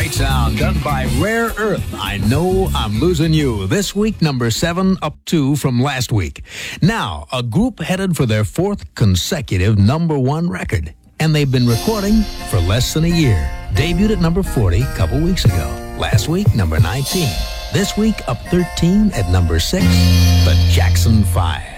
Great sound done by Rare Earth. I know I'm losing you. This week, number 7, up 2 from last week. Now, a group headed for their 4th consecutive number 1 record. And they've been recording for less than a year. Debuted at number 40 a couple weeks ago. Last week, number 19. This week, up 13 at number 6, the Jackson 5.